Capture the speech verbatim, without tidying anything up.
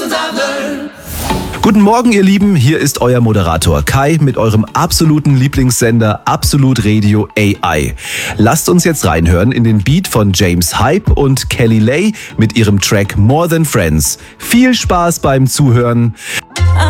lessons I've learned. Guten Morgen, ihr Lieben, hier ist euer Moderator Kai mit eurem absoluten Lieblingssender Absolut Radio A I. Lasst uns jetzt reinhören in den Beat von James Hype und Kelly Lay mit ihrem Track More Than Friends. Viel Spaß beim Zuhören.